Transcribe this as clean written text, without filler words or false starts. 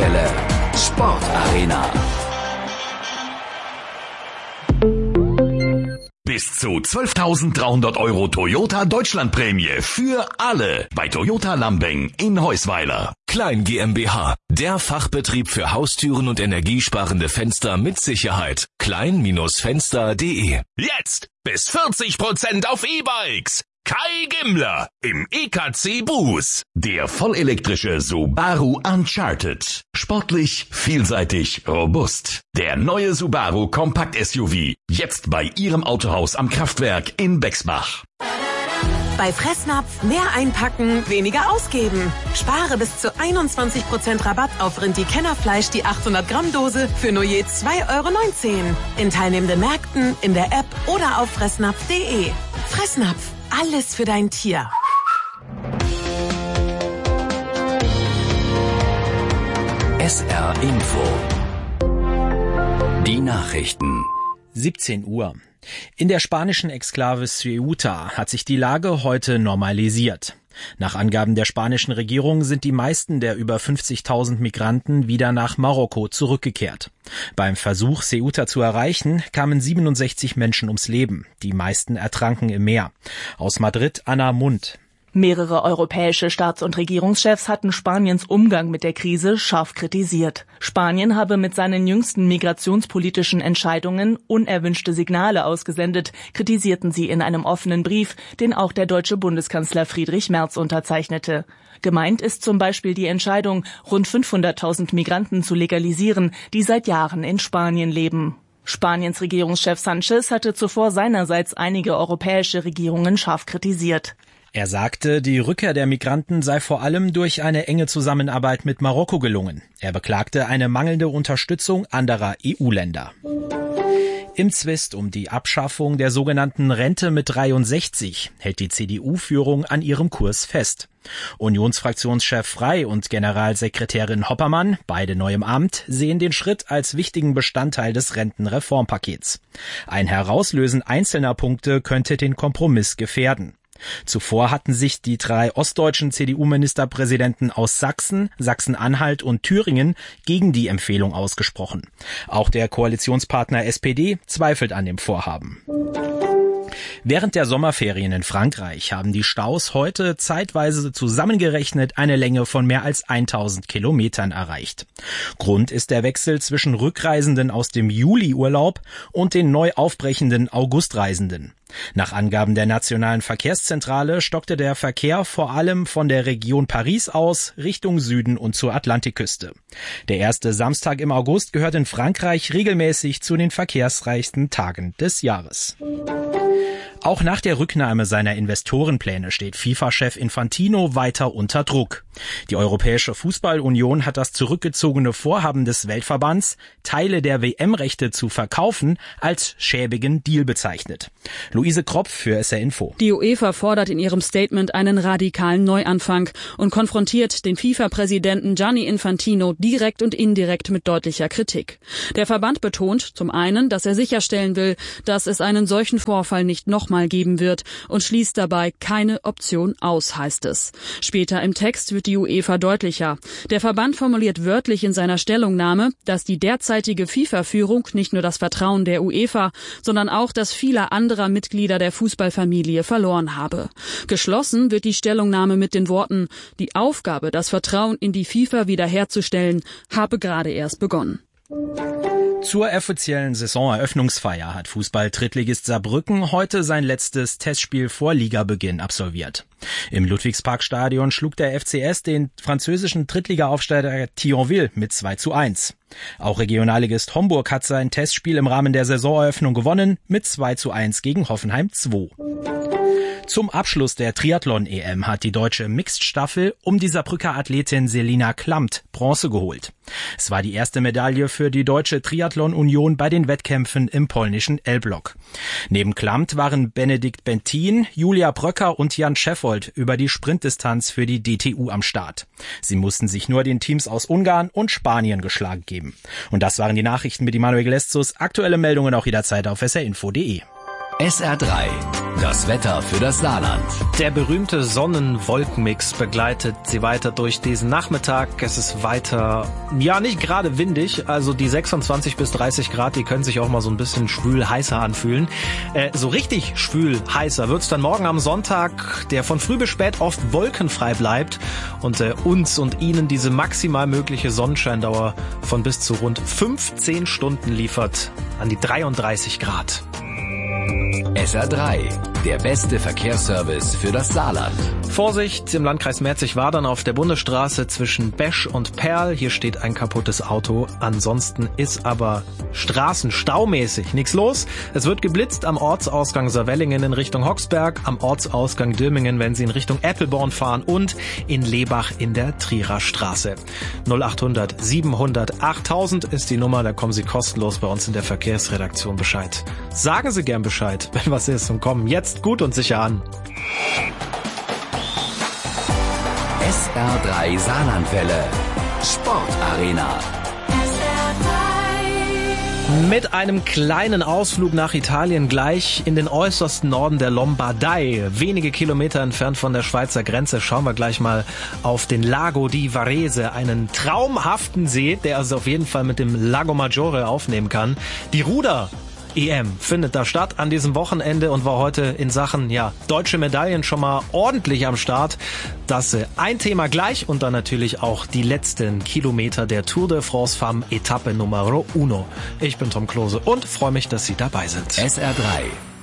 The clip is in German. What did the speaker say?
Welle. Sportarena. Bis zu 12.300 € Toyota Deutschlandprämie für alle bei Toyota Lambeng in Heusweiler. Klein GmbH, der Fachbetrieb für Haustüren und energiesparende Fenster mit Sicherheit. klein-fenster.de. Jetzt bis 40% auf E-Bikes. Kai Gimmler im EKC Buß. Der vollelektrische Subaru Uncharted. Sportlich, vielseitig, robust. Der neue Subaru Kompakt-SUV. Jetzt bei Ihrem Autohaus am Kraftwerk in Bexbach. Bei Fressnapf mehr einpacken, weniger ausgeben. Spare bis zu 21% Rabatt auf Rindi-Kennerfleisch die 800 Gramm Dose für nur je 2,19 € in teilnehmenden Märkten, in der App oder auf fressnapf.de. Fressnapf, alles für dein Tier. SR Info. Die Nachrichten. 17 Uhr. In der spanischen Exklave Ceuta hat sich die Lage heute normalisiert. Nach Angaben der spanischen Regierung sind die meisten der über 50.000 Migranten wieder nach Marokko zurückgekehrt. Beim Versuch, Ceuta zu erreichen, kamen 67 Menschen ums Leben. Die meisten ertranken im Meer. Aus Madrid Anna Mund. Mehrere europäische Staats- und Regierungschefs hatten Spaniens Umgang mit der Krise scharf kritisiert. Spanien habe mit seinen jüngsten migrationspolitischen Entscheidungen unerwünschte Signale ausgesendet, kritisierten sie in einem offenen Brief, den auch der deutsche Bundeskanzler Friedrich Merz unterzeichnete. Gemeint ist zum Beispiel die Entscheidung, rund 500.000 Migranten zu legalisieren, die seit Jahren in Spanien leben. Spaniens Regierungschef Sánchez hatte zuvor seinerseits einige europäische Regierungen scharf kritisiert. Er sagte, die Rückkehr der Migranten sei vor allem durch eine enge Zusammenarbeit mit Marokko gelungen. Er beklagte eine mangelnde Unterstützung anderer EU-Länder. Im Zwist um die Abschaffung der sogenannten Rente mit 63 hält die CDU-Führung an ihrem Kurs fest. Unionsfraktionschef Frey und Generalsekretärin Hoppermann, beide neu im Amt, sehen den Schritt als wichtigen Bestandteil des Rentenreformpakets. Ein Herauslösen einzelner Punkte könnte den Kompromiss gefährden. Zuvor hatten sich die 3 ostdeutschen CDU-Ministerpräsidenten aus Sachsen, Sachsen-Anhalt und Thüringen gegen die Empfehlung ausgesprochen. Auch der Koalitionspartner SPD zweifelt an dem Vorhaben. Während der Sommerferien in Frankreich haben die Staus heute zeitweise zusammengerechnet eine Länge von mehr als 1000 Kilometern erreicht. Grund ist der Wechsel zwischen Rückreisenden aus dem Juli-Urlaub und den neu aufbrechenden Augustreisenden. Nach Angaben der Nationalen Verkehrszentrale stockte der Verkehr vor allem von der Region Paris aus Richtung Süden und zur Atlantikküste. Der erste Samstag im August gehört in Frankreich regelmäßig zu den verkehrsreichsten Tagen des Jahres. Auch nach der Rücknahme seiner Investorenpläne steht FIFA-Chef Infantino weiter unter Druck. Die Europäische Fußballunion hat das zurückgezogene Vorhaben des Weltverbands, Teile der WM-Rechte zu verkaufen, als schäbigen Deal bezeichnet. Luise Kropf für SR Info. Die UEFA fordert in ihrem Statement einen radikalen Neuanfang und konfrontiert den FIFA-Präsidenten Gianni Infantino direkt und indirekt mit deutlicher Kritik. Der Verband betont zum einen, dass er sicherstellen will, dass es einen solchen Vorfall nicht nochmal geben wird und schließt dabei keine Option aus, heißt es. Später im Text wird die UEFA deutlicher. Der Verband formuliert wörtlich in seiner Stellungnahme, dass die derzeitige FIFA-Führung nicht nur das Vertrauen der UEFA, sondern auch das vieler anderer Mitglieder der Fußballfamilie verloren habe. Geschlossen wird die Stellungnahme mit den Worten: Die Aufgabe, das Vertrauen in die FIFA wiederherzustellen, habe gerade erst begonnen. Zur offiziellen Saisoneröffnungsfeier hat Fußball-Drittligist Saarbrücken heute sein letztes Testspiel vor Ligabeginn absolviert. Im Ludwigsparkstadion schlug der FCS den französischen Drittliga-Aufsteiger Thionville mit 2:1. Auch Regionalligist Homburg hat sein Testspiel im Rahmen der Saisoneröffnung gewonnen mit 2:1 gegen Hoffenheim 2. Zum Abschluss der Triathlon-EM hat die deutsche Mixed-Staffel um die Saarbrücker Athletin Selina Klamt Bronze geholt. Es war die erste Medaille für die Deutsche Triathlon-Union bei den Wettkämpfen im polnischen Elbląg. Neben Klamt waren Benedikt Bentin, Julia Bröcker und Jan Scheffold über die Sprintdistanz für die DTU am Start. Sie mussten sich nur den Teams aus Ungarn und Spanien geschlagen geben. Und das waren die Nachrichten mit Emanuel Gleszus. Aktuelle Meldungen auch jederzeit auf srinfo.de. SR3, das Wetter für das Saarland. Der berühmte Sonnen-Wolken-Mix begleitet sie weiter durch diesen Nachmittag. Es ist weiter, nicht gerade windig, also die 26 bis 30 Grad, die können sich auch mal so ein bisschen schwül heißer anfühlen. So richtig schwül heißer wird's dann morgen am Sonntag, der von früh bis spät oft wolkenfrei bleibt und uns und Ihnen diese maximal mögliche Sonnenscheindauer von bis zu rund 15 Stunden liefert, an die 33 Grad. SR3, der beste Verkehrsservice für das Saarland. Vorsicht im Landkreis Merzig-Wadern auf der Bundesstraße zwischen Besch und Perl. Hier steht ein kaputtes Auto. Ansonsten ist aber straßenstaumäßig nichts los. Es wird geblitzt am Ortsausgang Saarwellingen in Richtung Hoxberg, am Ortsausgang Dülmingen, wenn Sie in Richtung Eppelborn fahren und in Lebach in der Trierer Straße. 0800 700 8000 ist die Nummer, da kommen Sie kostenlos bei uns in der Verkehrsredaktion Bescheid. Sagen Sie gern Bescheid, wenn was ist, und kommen jetzt gut und sicher an. SR3 Saarlandwelle. Sportarena. Mit einem kleinen Ausflug nach Italien gleich in den äußersten Norden der Lombardei. Wenige Kilometer entfernt von der Schweizer Grenze schauen wir gleich mal auf den Lago di Varese, einen traumhaften See, der also auf jeden Fall mit dem Lago Maggiore aufnehmen kann. Die Ruder-EM findet da statt an diesem Wochenende und war heute in Sachen deutsche Medaillen schon mal ordentlich am Start. Das ein Thema gleich und dann natürlich auch die letzten Kilometer der Tour de France Femme Etappe Numero 1. Ich bin Tom Klose und freue mich, dass Sie dabei sind. SR3,